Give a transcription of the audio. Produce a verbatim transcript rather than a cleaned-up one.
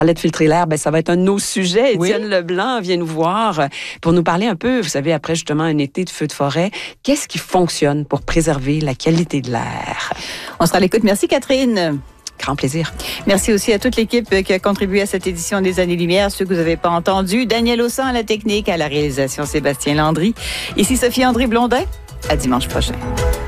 parlait de filtrer l'air, ben ça va être un de nos sujets. Étienne Oui. Leblanc vient nous voir pour nous parler un peu, vous savez, après justement un été de feu de forêt, qu'est-ce qui fonctionne pour préserver la qualité de l'air? On sera à l'écoute. Merci, Catherine. Grand plaisir. Merci aussi à toute l'équipe qui a contribué à cette édition des Années-Lumière, ceux que vous n'avez pas entendus. Daniel Ossan à la technique, à la réalisation Sébastien Landry. Ici Sophie André Blondin. À dimanche prochain.